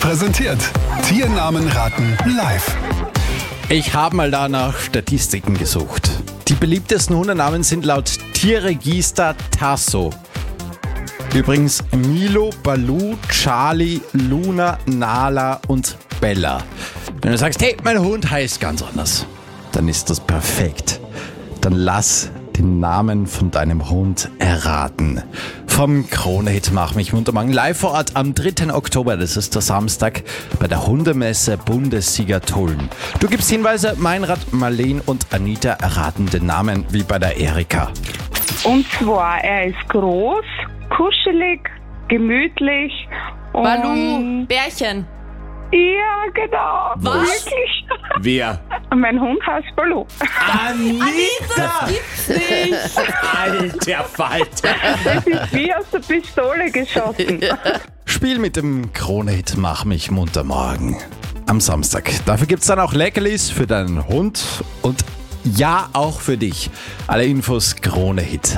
präsentiert. Tiernamen raten live. Ich habe mal da nach Statistiken gesucht. Die beliebtesten Hundenamen sind laut Tierregister Tasso. Übrigens Milo, Baloo, Charlie, Luna, Nala und Bella. Wenn du sagst, hey, mein Hund heißt ganz anders, dann ist das perfekt. Dann lass den Namen von deinem Hund erraten. Vom Krone-Hit Mach mich munter morgen live vor Ort am 3. Oktober, das ist der Samstag, bei der Hundemesse Bundessieger Tulln. Du gibst Hinweise, Meinrad, Marleen und Anita erraten den Namen wie bei der Erika. Und zwar, er ist groß, kuschelig, gemütlich und... Baloo, Bärchen. Ja, genau. Was? Wirklich. Wer? Mein Hund heißt Baloo. Anita! Gibt's nicht. Alter Falter! Das ist wie aus der Pistole geschossen. Spiel mit dem Krone-Hit Mach mich munter morgen am Samstag. Dafür gibt's dann auch Leckerlis für deinen Hund und ja, auch für dich. Alle Infos Krone-Hit